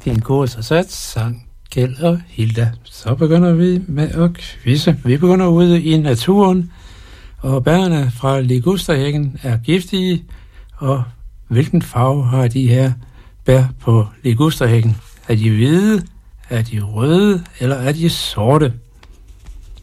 din kurs og sats, sang Kjeld og Hilda. Så begynder vi med at quizze. Vi begynder ude i naturen, og bærene fra ligusterhækken er giftige, og hvilken farve har de her bær på ligusterhækken? Er de hvide, er de røde, eller er de sorte?